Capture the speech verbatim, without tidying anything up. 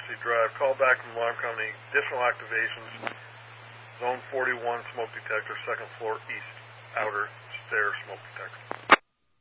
University Drive. Call back from alarm company. Additional activations. Zone forty-one smoke detector, second floor east outer stair smoke detector.